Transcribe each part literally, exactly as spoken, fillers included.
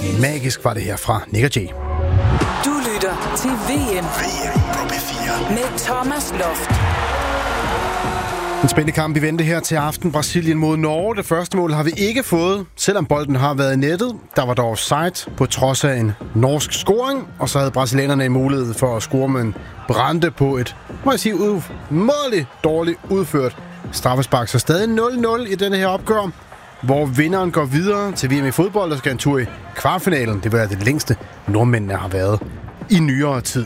Magisk var det her fra Nick og Jay. Du lytter til V M. V M på P fire. Med Thomas Loft. En spændende kamp, vi venter her til aften. Brasilien mod Norge. Det første mål har vi ikke fået, selvom bolden har været i nettet. Der var dog offside på trods af en norsk scoring. Og så havde brasilianerne en mulighed for at score med en brænde på et, må jeg sige, umådeligt dårligt udført straffespark. Så stadig nul nul i denne her opgør, hvor vinderen går videre til V M i fodbold og skal en tur i kvartfinalen. Det var det længste nordmændene har været i nyere tid.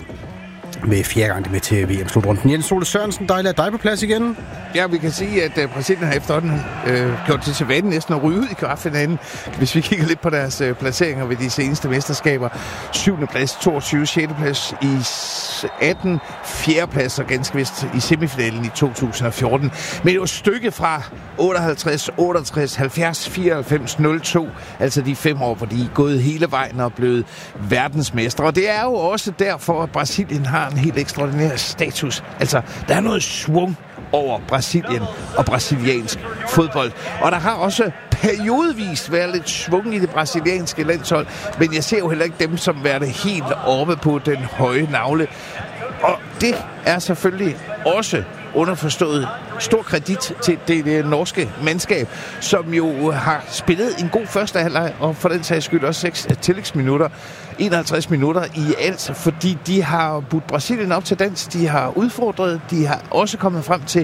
Med fjerde gang det med til V M-slutrunden. Jens Ole Sørensen, dejligt at dig på plads igen. Ja, vi kan sige, at uh, Brasilien har efterhånden øh, gjort det til vane næsten at ryge ud i kvartfinalen. Hvis vi kigger lidt på deres øh, placeringer ved de seneste mesterskaber. syvende plads, toogtyve, sjette plads i atten, fjerde plads og ganske vist i semifinalen i to tusind og fjorten. Men det var stykket fra otteoghalvtreds, otteogtres, halvfjerds, fireoghalvfems, nul to. Altså de fem år, hvor de er gået hele vejen og er blevet verdensmestre. Og det er jo også derfor, at Brasilien har en helt ekstraordinær status. Altså, der er noget svung over Brasilien og brasiliansk fodbold. Og der har også periodevist været lidt svung i det brasilianske landshold, men jeg ser jo heller ikke dem som være helt oppe på den høje navle. Og det er selvfølgelig også underforstået stor kredit til det, det norske mandskab, som jo har spillet en god første halvleg, og for den sags skyld også seks tillægsminutter, enoghalvtreds minutter i alt, fordi de har budt Brasilien op til dans, de har udfordret, de har også kommet frem til,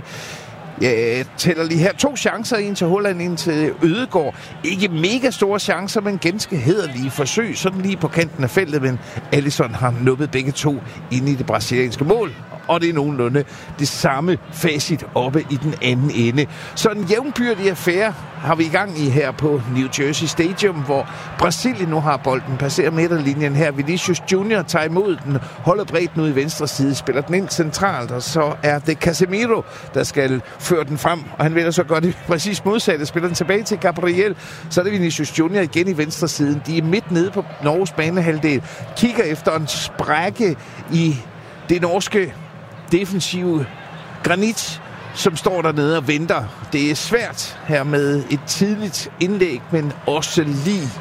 jeg tæller lige her, to chancer, en til Holland, en til Ødegaard. Ikke mega store chancer, men ganske hæderlige forsøg, sådan lige på kanten af feltet, men Alisson har nubbet begge to ind i det brasilianske mål. Og det er nogenlunde det samme facit oppe i den anden ende. Så en jævnbyrdig affære har vi i gang i her på New Jersey Stadium, hvor Brasilien nu har bolden, passerer midterlinjen her. Vinicius Junior tager imod den, holder bredt nu i venstre side, spiller den ind centralt, og så er det Casemiro, der skal føre den frem, og han vælger så godt det præcis modsatte, spiller den tilbage til Gabriel, så er det Vinicius Junior igen i venstre siden. De er midt nede på Norges banehalvdel, kigger efter en sprække i det norske defensive granit, som står dernede og venter. Det er svært her med et tidligt indlæg, men også lige